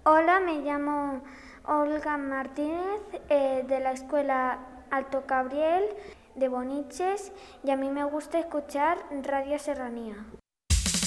Hola, me llamo Olga Martínez, de la Escuela Alto Cabriel de Boniches, y a mí me gusta escuchar Radio Serranía.